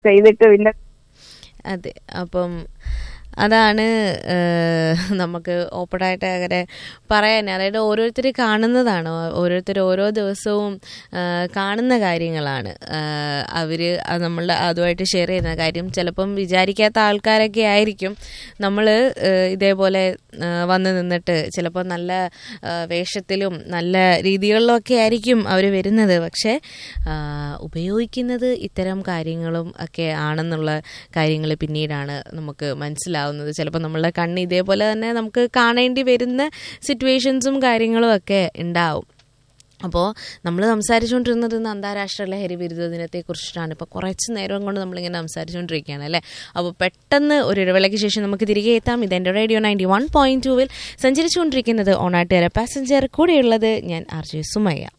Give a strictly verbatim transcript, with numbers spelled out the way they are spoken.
ചെയ്തിട്ട് പിന്നെ അതെ. അപ്പം അതാണ് നമുക്ക് ഓപ്പണായിട്ട് അങ്ങനെ പറയാൻ. അതായത് ഓരോരുത്തർ കാണുന്നതാണ്, ഓരോരുത്തർ ഓരോ ദിവസവും കാണുന്ന കാര്യങ്ങളാണ് അവർ നമ്മൾ അതുമായിട്ട് ഷെയർ ചെയ്യുന്ന കാര്യം. ചിലപ്പം വിചാരിക്കാത്ത ആൾക്കാരൊക്കെ ആയിരിക്കും നമ്മൾ ഇതേപോലെ വന്ന് നിന്നിട്ട് ചിലപ്പോൾ നല്ല വേഷത്തിലും നല്ല രീതികളിലൊക്കെ ആയിരിക്കും അവർ വരുന്നത്. പക്ഷേ ഉപയോഗിക്കുന്നത് ഇത്തരം കാര്യങ്ങളും ഒക്കെ ആണെന്നുള്ള കാര്യങ്ങൾ പിന്നീടാണ് നമുക്ക് മനസ്സിലാവുന്നത്. ചിലപ്പോൾ നമ്മളുടെ കണ്ണ് ഇതേപോലെ തന്നെ നമുക്ക് കാണേണ്ടി വരുന്ന സിറ്റുവേഷൻസും കാര്യങ്ങളും ഒക്കെ ഉണ്ടാവും. അപ്പോൾ നമ്മൾ സംസാരിച്ചുകൊണ്ടിരുന്നത് ഇന്ന് അന്താരാഷ്ട്ര ലഹരി വിരുദ്ധ ദിനത്തെക്കുറിച്ചിട്ടാണ്. ഇപ്പോൾ കുറച്ച് നേരം കൊണ്ട് നമ്മളിങ്ങനെ സംസാരിച്ചുകൊണ്ടിരിക്കുകയാണ് അല്ലേ. അപ്പോൾ പെട്ടെന്ന് ഒരു ഇടവേളയ്ക്ക് ശേഷം നമുക്ക് തിരികെ എത്താം. ഇതെൻ്റെ റേഡിയോ നയൻറ്റി വൺ പോയിൻറ്റ് ടൂവിൽ സഞ്ചരിച്ചുകൊണ്ടിരിക്കുന്നത് ഓണാട്ടുകാര പാസഞ്ചർ. കൂടെയുള്ളത് ഞാൻ ആർ ജെ സുമയ്യ.